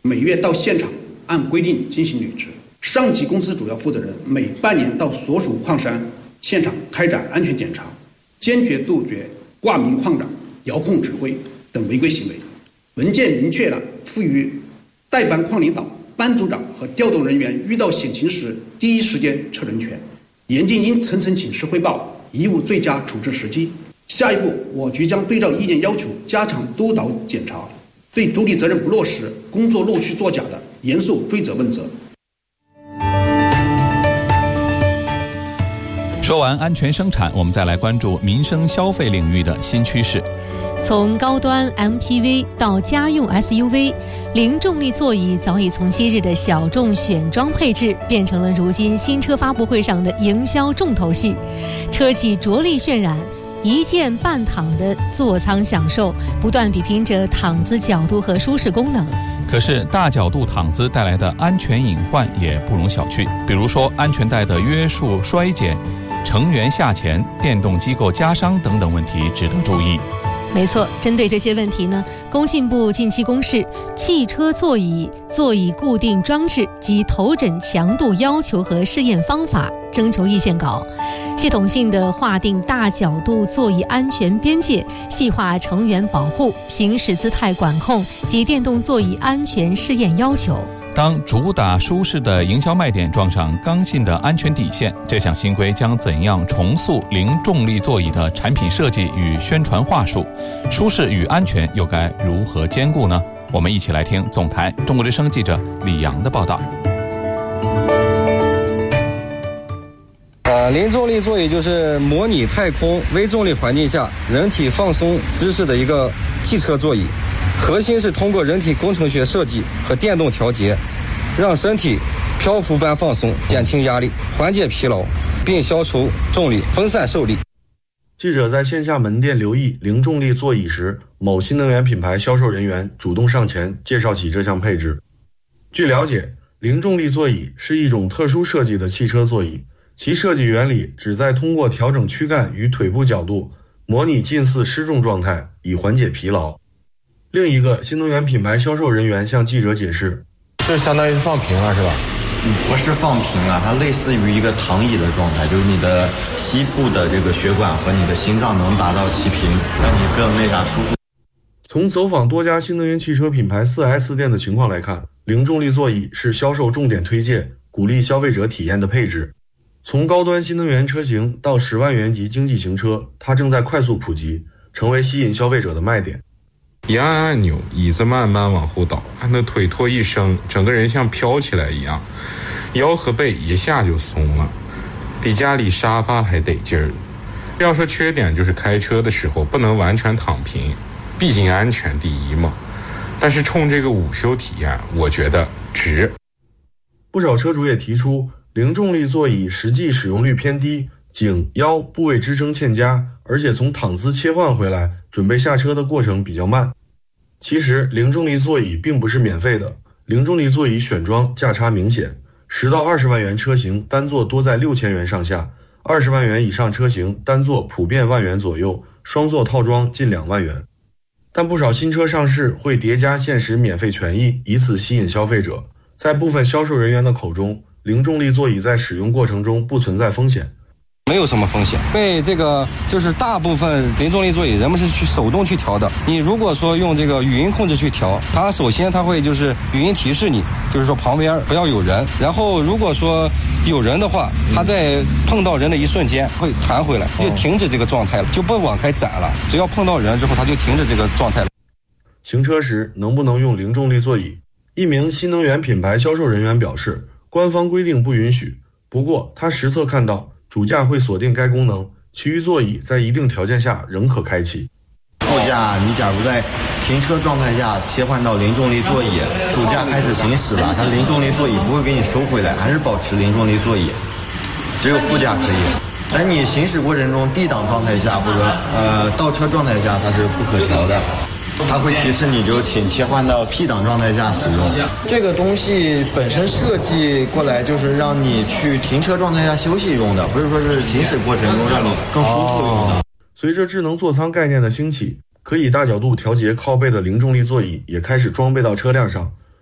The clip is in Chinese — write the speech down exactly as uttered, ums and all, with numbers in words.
每月到现场按规定进行履职。上级公司主要负责人每半年到所属矿山现场开展安全检查，坚决杜绝挂名矿长、遥控指挥等违规行为。文件明确了赋予代班矿领导、班组长和调动人员遇到险情时第一时间撤人权，严禁因层层请示汇报贻误最佳处置时机。下一步，我局将对照意见要求加强督导检查，对主体责任不落实、工作陆续作假的严肃追责问责。 说完安全生产，我们再来关注民生消费领域的新趋势。 从高端 M P V 到家用 S U V， 零重力座椅早已从昔日的小众选装配置变成了如今新车发布会上的营销重头戏。车企着力渲染一键半躺的座舱享受，不断比拼着躺姿角度和舒适功能。 可是大角度躺姿带来的安全隐患也不容小觑，比如说安全带的约束衰减、成员下潜、电动机构夹伤等等问题值得注意。 没错，针对这些问题呢，工信部近期公示汽车座椅座椅固定装置及头枕强度要求和试验方法征求意见稿，系统性的划定大角度座椅安全边界，细化成员保护、行驶姿态管控及电动座椅安全试验要求。 当主打舒适的营销卖点撞上刚性的安全底线，这项新规将怎样重塑零重力座椅的产品设计与宣传话术？舒适与安全又该如何兼顾呢？我们一起来听总台中国之声记者李阳的报道。 呃，零重力座椅就是模拟太空微重力环境下人体放松姿势的一个汽车座椅。核心是通过人体工程学设计和电动调节，让身体漂浮般放松，减轻压力，缓解疲劳，并消除重力，分散受力。 记者在线下门店留意零重力座椅时，某新能源品牌销售人员主动上前介绍起这项配置。据了解，零重力座椅是一种特殊设计的汽车座椅，其设计原理旨在通过调整躯干与腿部角度，模拟近似失重状态，以缓解疲劳。另一个新能源品牌销售人员向记者解释， 这相当于是放平了是吧？ 不是放平了，它类似于一个躺椅的状态，就是你的膝部的这个血管和你的心脏能达到齐平，让你更那啥舒服。 从走访多家新能源汽车品牌 四 S 店的情况来看，零重力座椅是销售重点推荐，鼓励消费者体验的配置。从高端新能源车型到十万元级经济型车，它正在快速普及，成为吸引消费者的卖点。 一按按钮，椅子慢慢往后倒，那腿托一升，整个人像飘起来一样，腰和背一下就松了，比家里沙发还得劲儿。要说缺点，就是开车的时候不能完全躺平，毕竟安全第一嘛。但是冲这个午休体验，我觉得值。 不少车主也提出，零重力座椅实际使用率偏低，颈腰部位支撑欠佳，而且从躺姿切换回来准备下车的过程比较慢。其实零重力座椅并不是免费的，零重力座椅选装价差明显，十到二十万元车型单座多在六千元上下，二十万元以上车型单座普遍万元左右，双座套装近两万元。但不少新车上市会叠加限时免费权益，以此吸引消费者。在部分销售人员的口中，零重力座椅在使用过程中不存在风险。 没有什么风险，因为这个就是大部分零重力座椅人们是去手动去调的。你如果说用这个语音控制去调，它首先它会就是语音提示你，就是说旁边不要有人，然后如果说有人的话，它在碰到人的一瞬间会弹回来，就停止这个状态了，就不往开展了。只要碰到人之后，它就停止这个状态了。 行车时能不能用零重力座椅？一名新能源品牌销售人员表示，官方规定不允许，不过他实测看到主驾会锁定该功能，其余座椅在一定条件下仍可开启。 副驾你假如在停车状态下切换到零重力座椅，主驾开始行驶了，它零重力座椅不会给你收回来，还是保持零重力座椅，只有副驾可以。但你行驶过程中 D 档状态下或者呃倒车状态下它是不可调的，它会提示你就请切换到 P 档状态下使用。这个东西本身设计过来就是让你去停车状态下休息用的，不是说是行驶过程中让你更舒服用的。 随着智能座舱概念的兴起，可以大角度调节靠背的零重力座椅也开始装备到车辆上。